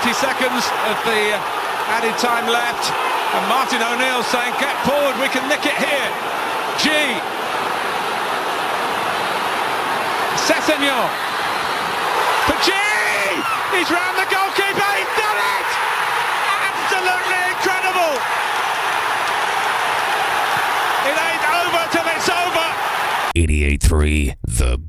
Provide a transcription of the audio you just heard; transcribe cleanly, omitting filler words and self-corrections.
20 seconds of the added time left, and Martin O'Neill saying, get forward, we can nick it here. G. Sessegnon. For G! He's round the goalkeeper, he's done it! Absolutely incredible! It ain't over till it's over! 88.3 The